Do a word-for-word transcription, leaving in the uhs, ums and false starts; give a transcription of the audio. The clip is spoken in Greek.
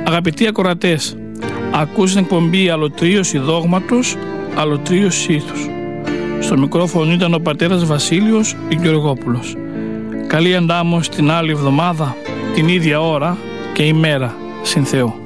Αγαπητοί ακροατές, ακούς την εκπομπή Αλωτρίωση Δόγματος, Αλωτρίωση Ήθους. Στο μικρόφωνο ήταν ο πατέρας Βασίλειος Γεωργόπουλος. Καλή αντάμωση την άλλη εβδομάδα, την ίδια ώρα και ημέρα, συν Θεό.